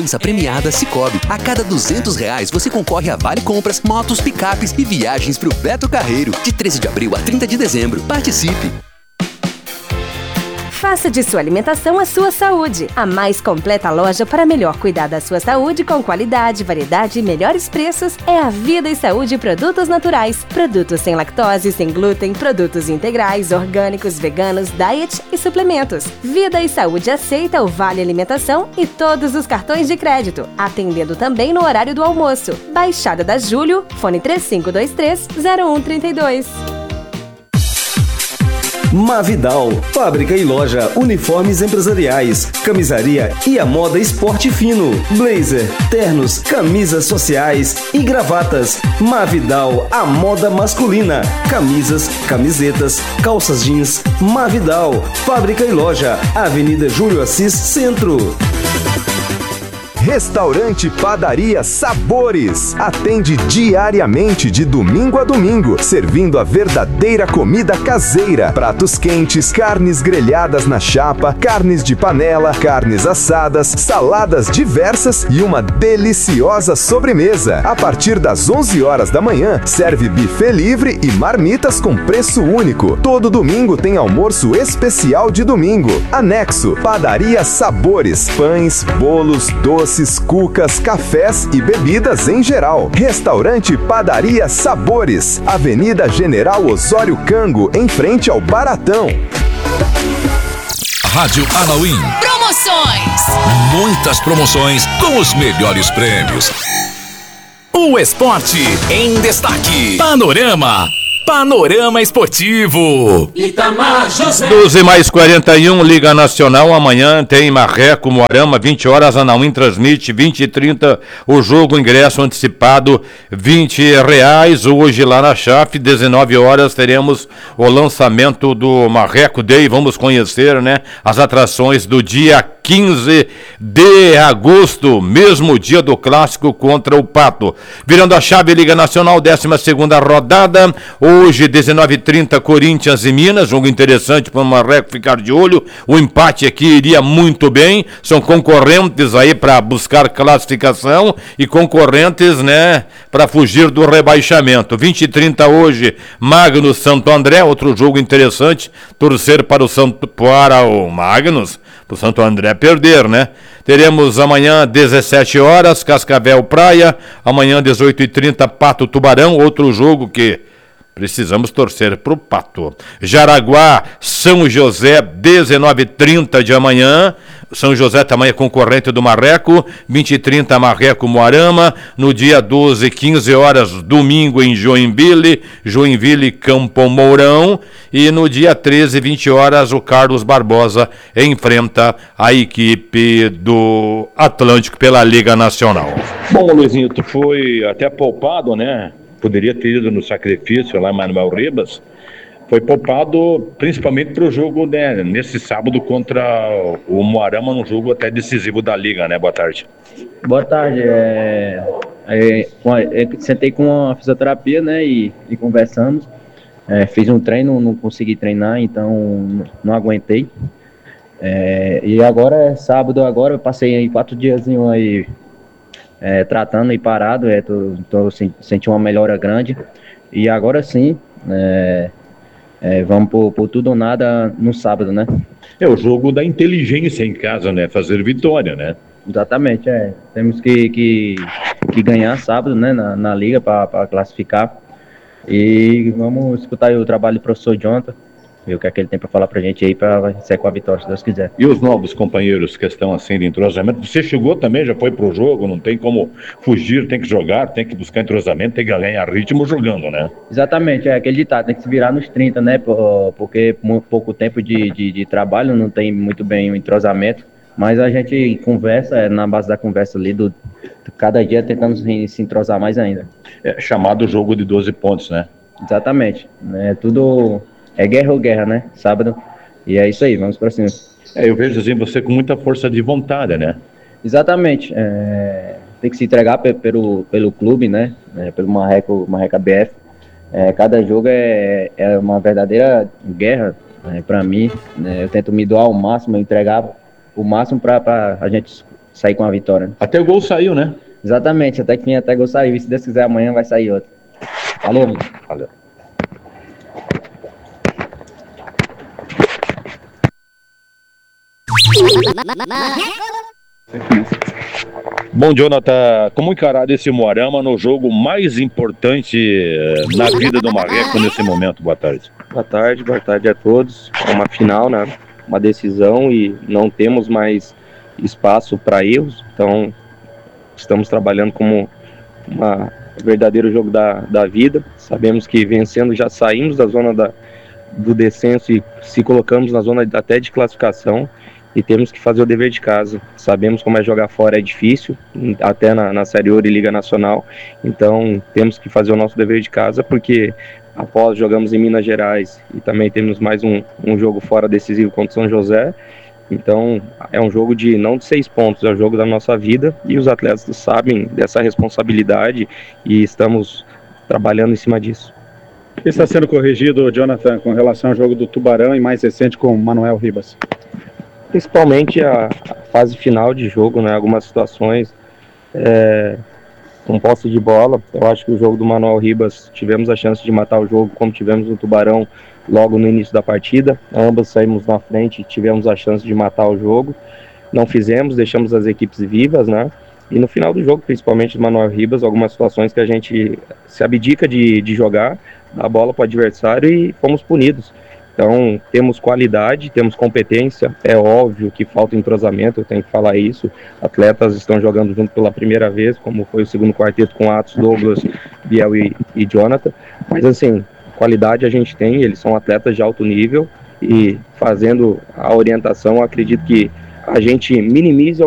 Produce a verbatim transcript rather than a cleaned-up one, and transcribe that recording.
Essa premiada Cicobi. A cada duzentos reais você concorre a vale compras, motos, picapes e viagens pro Beto Carreiro. De treze de abril a trinta de dezembro. Participe! Faça de sua alimentação a sua saúde. A mais completa loja para melhor cuidar da sua saúde com qualidade, variedade e melhores preços é a Vida e Saúde Produtos Naturais. Produtos sem lactose, sem glúten, produtos integrais, orgânicos, veganos, diet e suplementos. Vida e Saúde aceita o Vale Alimentação e todos os cartões de crédito, atendendo também no horário do almoço. Baixada da Júlio, fone três cinco dois três, zero um três dois. Mavidal, fábrica e loja, uniformes empresariais, camisaria e a moda esporte fino, blazer, ternos, camisas sociais e gravatas. Mavidal, a moda masculina, camisas, camisetas, calças jeans. Mavidal, fábrica e loja, Avenida Júlio Assis Centro. Restaurante Padaria Sabores. Atende diariamente de domingo a domingo, servindo a verdadeira comida caseira. Pratos quentes, carnes grelhadas na chapa, carnes de panela, carnes assadas, saladas diversas e uma deliciosa sobremesa. A partir das onze horas da manhã, serve buffet livre e marmitas com preço único. Todo domingo tem almoço especial de domingo. Anexo Padaria Sabores. Pães, bolos, doces, cucas, cafés e bebidas em geral. Restaurante Padaria Sabores, Avenida General Osório Cango, em frente ao Baratão. Rádio Anauim. Promoções. Muitas promoções com os melhores prêmios. O esporte em destaque. Panorama. Panorama Esportivo. Itamar José. doze mais quarenta e um, Liga Nacional. Amanhã tem Marreco, Moarama, vinte horas. Anauim transmite, vinte e trinta. O jogo, ingresso antecipado, vinte reais. Hoje lá na Chaf, dezenove horas, teremos o lançamento do Marreco Day. Vamos conhecer, né, as atrações do dia quinze de agosto, mesmo dia do clássico contra o Pato. Virando a chave, Liga Nacional, décima segunda rodada. Hoje, dezenove e trinta, Corinthians e Minas. Jogo interessante para o Marreco ficar de olho. O empate aqui iria muito bem. São concorrentes aí para buscar classificação e concorrentes, né, para fugir do rebaixamento. vinte e trinta hoje, Magnus Santo André. Outro jogo interessante. Torcer para o Santo, para o Magnus, para o Santo André perder, né? Teremos amanhã, dezessete horas, Cascavel Praia. Amanhã, dezoito e trinta, Pato Tubarão. Outro jogo que precisamos torcer para o Pato. Jaraguá, São José, dezenove e trinta de amanhã. São José também é concorrente do Marreco. vinte e trinta, Marreco, Moarama. No dia doze, quinze horas, domingo em Joinville. Joinville, Campo Mourão. E no dia treze, vinte horas, o Carlos Barbosa enfrenta a equipe do Atlântico pela Liga Nacional. Bom, Luizinho, tu foi até poupado, né? Poderia ter ido no sacrifício lá em Manuel Ribas. Foi poupado principalmente para o jogo, né, nesse sábado contra o Moarama, num jogo até decisivo da Liga, né? Boa tarde. Boa tarde. É, é, é, sentei com a fisioterapia, né, e, e conversamos. É, fiz um treino, não consegui treinar, então não aguentei. É, e agora é sábado, agora eu passei aí quatro dias aí é, tratando e parado, é, tô, tô, senti uma melhora grande. E agora sim, é, é, vamos por, por tudo ou nada no sábado, né? É o jogo da inteligência em casa, né? Fazer vitória, né? Exatamente, é. Temos que, que, que ganhar sábado, né, na, na liga para classificar. E vamos escutar aí o trabalho do professor Jonathan, ver o que é que ele tem para falar pra gente aí, para sair com a vitória, se Deus quiser. E os novos companheiros que estão assim de entrosamento? Você chegou também, já foi pro jogo, não tem como fugir, tem que jogar, tem que buscar entrosamento, tem que ganhar ritmo jogando, né? Exatamente, é aquele ditado, tem que se virar nos trinta, né? Porque pouco tempo de, de, de trabalho, não tem muito bem o entrosamento, mas a gente conversa, é na base da conversa ali, do, do cada dia tentando se, se entrosar mais ainda. É chamado jogo de doze pontos, né? Exatamente, é tudo... É guerra ou guerra, né? Sábado. E é isso aí, vamos pra cima. É, eu vejo assim, você com muita força de vontade, né? Exatamente. É, tem que se entregar pe- pelo, pelo clube, né? É, pelo Marreco, Marreca B F. É, cada jogo é, é uma verdadeira guerra, né, pra mim. Né? Eu tento me doar ao máximo, entregar o máximo pra, pra a gente sair com a vitória. Né? Até o gol saiu, né? Exatamente, até que fim, até gol saiu. E se Deus quiser, amanhã vai sair outro. Valeu, amigo. Valeu. Bom, Jonathan, como encarar esse Moarama no jogo mais importante eh, na vida do Marreco nesse momento? Boa tarde. Boa tarde, boa tarde a todos. É uma final, né? Uma decisão e não temos mais espaço para erros, então estamos trabalhando como um verdadeiro jogo da, da vida. Sabemos que vencendo já saímos da zona da, do descenso e se colocamos na zona até de classificação. E temos que fazer o dever de casa. Sabemos como é jogar fora, é difícil, até na, na Série Ouro e Liga Nacional. Então temos que fazer o nosso dever de casa, porque após jogamos em Minas Gerais e também temos mais um, um jogo fora decisivo contra São José. Então é um jogo de não de seis pontos, é o jogo da nossa vida e os atletas sabem dessa responsabilidade e estamos trabalhando em cima disso. O que está sendo corrigido, Jonathan, com relação ao jogo do Tubarão e mais recente com o Manuel Ribas? Principalmente a, a fase final de jogo, né? Algumas situações é, com posse de bola. Eu acho que o jogo do Manuel Ribas tivemos a chance de matar o jogo, como tivemos no Tubarão logo no início da partida. Ambas saímos na frente e tivemos a chance de matar o jogo. Não fizemos, deixamos as equipes vivas, né? E no final do jogo, principalmente do Manuel Ribas, algumas situações que a gente se abdica de, de jogar, dá a bola para o adversário e fomos punidos. Então, temos qualidade, temos competência, é óbvio que falta entrosamento, eu tenho que falar isso. Atletas estão jogando junto pela primeira vez, como foi o segundo quarteto com Atos, Douglas, Biel e, e Jonathan. Mas, assim, qualidade a gente tem, eles são atletas de alto nível e fazendo a orientação, acredito que a gente minimiza